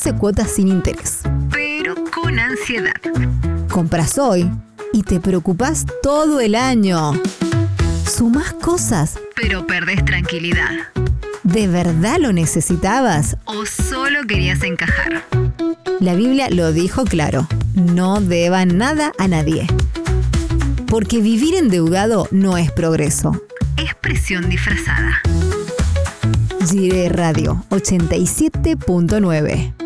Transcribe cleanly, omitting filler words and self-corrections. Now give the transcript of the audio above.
12 cuotas sin interés. Pero con ansiedad. Compras hoy y te preocupás todo el año. Sumás cosas, Pero perdés tranquilidad. ¿de verdad lo necesitabas? ¿O solo querías encajar? La Biblia lo dijo claro, no deban nada a nadie. Porque vivir endeudado no es progreso. Es presión disfrazada. Jiré Radio 87.9